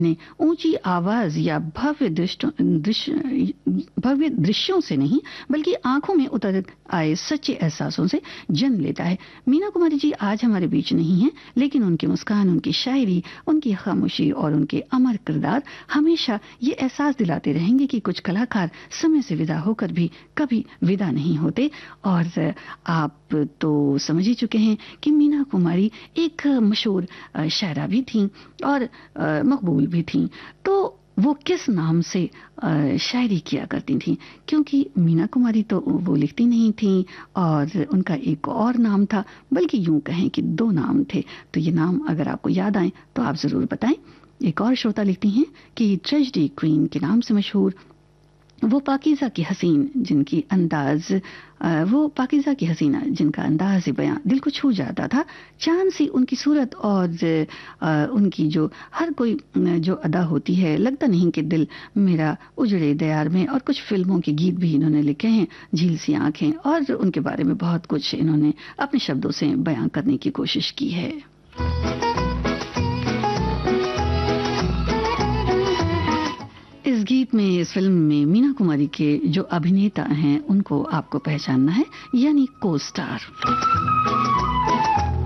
ने ऊंची आवाज या भव्य दृश्यों से नहीं बल्कि आंखों में उतर आए सच्चे एहसासों से जन्म लेता है। मीना कुमारी जी आज हमारे बीच नहीं हैं, लेकिन उनकी मुस्कान, उनकी शायरी, उनकी खामोशी और उनके अमर किरदार हमेशा ये एहसास दिलाते रहेंगे कि कुछ कलाकार समय से विदा होकर भी कभी विदा नहीं होते। और आप तो समझ ही चुके हैं कि मीना कुमारी एक मशहूर शायरा भी थीं और मकबूल भी थीं। तो वो किस नाम से शायरी किया करती थीं? क्योंकि मीना कुमारी तो वो लिखती नहीं थीं और उनका एक और नाम था, बल्कि यूं कहें कि दो नाम थे। तो ये नाम अगर आपको याद आए तो आप जरूर बताएं। एक और श्रोता लिखती हैं कि ट्रेजेडी क्वीन के नाम से मशहूर वो पाकीज़ा की हसीन जिनकी अंदाज वो पाकीज़ा की हसीना जिनका अंदाज बयां दिल को छू जाता था। चांद सी उनकी सूरत और उनकी जो हर कोई जो अदा होती है, लगता नहीं कि दिल मेरा उजड़े दयार में। और कुछ फिल्मों के गीत भी इन्होंने लिखे हैं, झील सी आंखें, और उनके बारे में बहुत कुछ इन्होंने अपने शब्दों से बयां करने की कोशिश की है। इस गीत में, इस फिल्म में मीना कुमारी के जो अभिनेता हैं उनको आपको पहचानना है, यानी को स्टार।